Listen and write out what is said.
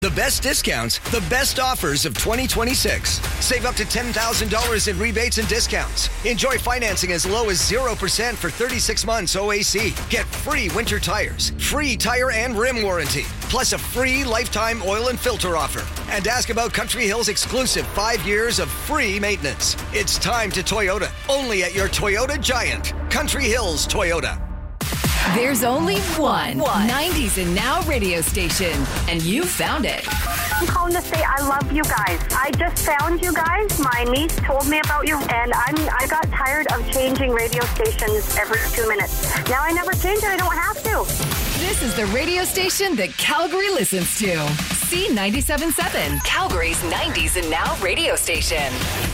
The best discounts, the best offers of 2026. Save up to $10,000 in rebates and discounts. Enjoy financing as low as 0% for 36 months OAC. Get free winter tires, free tire and rim warranty, plus a free lifetime oil and filter offer. And ask about Country Hill's exclusive 5 years of free maintenance. It's time to Toyota, only at your Toyota Giant. Country Hills Toyota. There's only one 90s and Now radio station, and you found it. I'm calling to say I love you guys. I just found you guys. My niece told me about you, and I got tired of changing radio stations every 2 minutes. Now I never change it. I don't have to. This is the radio station that Calgary listens to. C97.7, Calgary's 90s and Now radio station.